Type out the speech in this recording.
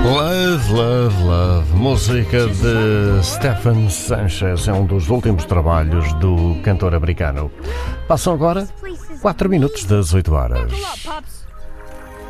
Love, Love, Love, música de Stephen Sanchez, é um dos últimos trabalhos do cantor americano. Passam agora 4 minutos das 8 horas.